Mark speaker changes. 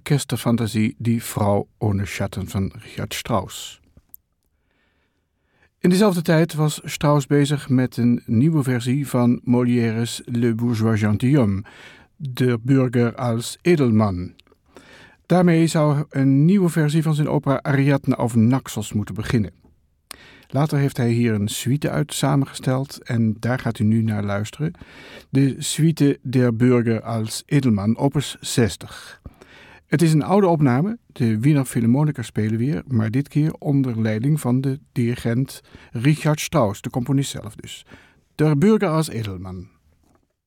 Speaker 1: Orchesterfantasie Die Frau ohne Schatten van Richard Strauss. In dezelfde tijd was Strauss bezig met een nieuwe versie van Molière's Le Bourgeois Gentilhomme, Der Bürger als Edelman. Daarmee zou een nieuwe versie van zijn opera Ariadne auf Naxos moeten beginnen. Later heeft hij hier een suite uit samengesteld en daar gaat u nu naar luisteren. De suite Der Bürger als Edelman, opus 60. Het is een oude opname, de Wiener Philharmoniker spelen weer, maar dit keer onder leiding van de dirigent Richard Strauss, de componist zelf dus. Der Bürger als Edelman.